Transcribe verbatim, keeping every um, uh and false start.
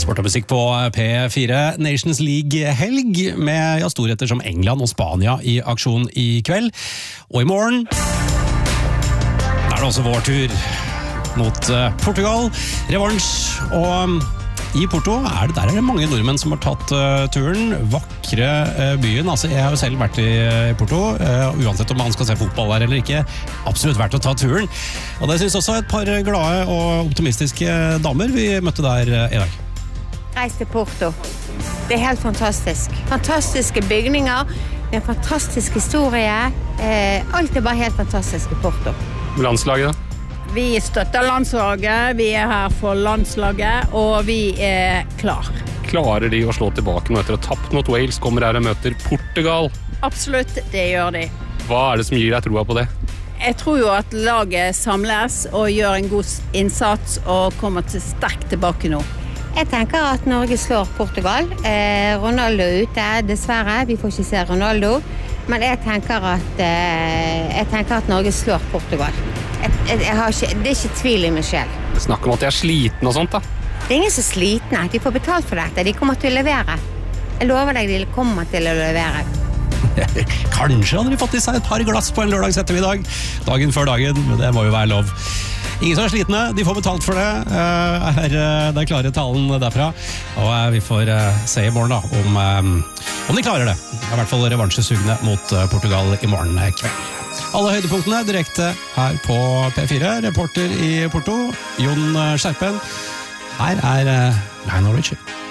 Sport og musikk på P fire, Nations League-helg med ja, storheter som England og Spania i aksjon i kveld. Og i morgen er det også vår tur mot Portugal, revansj, og i Porto er det, der er det mange nordmenn som har tatt uh, turen. Vakre uh, byen, altså jeg har jo selv vært i uh, Porto, uh, uansett om man skal se fotball der eller ikke, absolutt verdt å ta turen. Og det synes også et par glade og optimistiske damer vi møtte der uh, i dag. Reis til Porto. Det er helt fantastisk. Fantastiske bygninger, det er en fantastisk historie. Eh, alt er bare helt fantastisk i Porto. Landslaget da? Vi støtter landslaget, vi er her for landslaget, og vi er klar. Klarer de å slå tilbake nå etter å ha tapt mot Wales, kommer her og møter Portugal? Absolutt, det gjør de. Hva er det som gir deg troa på det? Jeg tror jo at laget samles og gjør en god innsats og kommer til sterkt tilbake nå. Jeg tenker at Norge slår Portugal. Eh, Ronaldo er ute, dessverre. Vi får ikke se Ronaldo. Men jeg tenker at, eh, jeg tenker at Norge slår Portugal. Jeg, jeg, jeg har ikke, det er ikke tvil i meg selv. Snakk om at de er sliten og sånt da. Det er ingen som er slitne. De får betalt for dette. De kommer til å levere. Jeg lover deg, de kommer til å levere. Kanskje hadde de fått i seg et par glass på en lørdags ettermiddag. Dagen før dagen, men det må jo være lov. Ingen som er slitne, de får betalt for det. Er det klare talen derfra. Og vi får se i morgen da, om, om de klarer det. I hvert fall revansjesugne mot Portugal i morgen kveld. Alle høydepunktene direkte her på P fire. Reporter i Porto, Jon Skjerpen. Her er Lionel Richie.